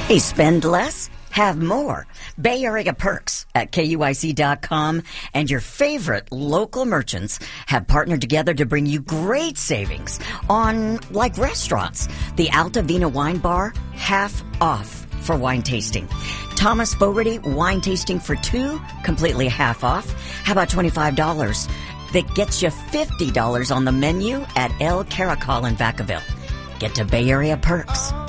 Hey, spend less, have more. Bay Area Perks at KUIC.com and your favorite local merchants have partnered together to bring you great savings on, like restaurants. The Alta Vina Wine Bar, half off for wine tasting. Thomas Fogarty wine tasting for two, completely half off. How about $25? That gets you $50 on the menu at El Caracol in Vacaville. Get to Bay Area Perks